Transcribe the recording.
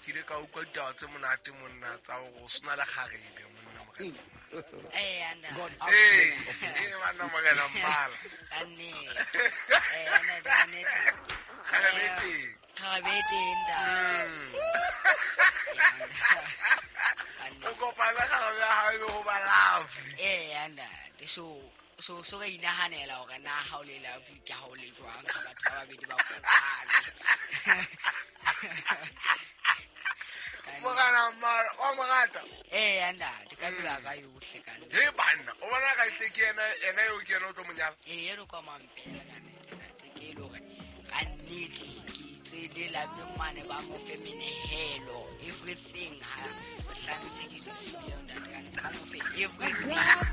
kile ka utlwa ditaba tse monate monna tsa go sona le kgarebe monna mogatsi anda bana magana mbala anne anda dane kharebe nda o kopana kgarebe ha e go ba lovely anda so ga inahanela hore na ha o le lovely ke ha o le jwang ka batho ba babedi ba kopana mogana mara o mogata anda di ka bula ka yohle kana bana o bona ka hle ke ena yo ke ena o tlo monyala yero kwa mampela kana ke lo ka nnete ke tsele la mane ba mo feminehelo everything ha hlangise ke se yo nda kana mo fe everything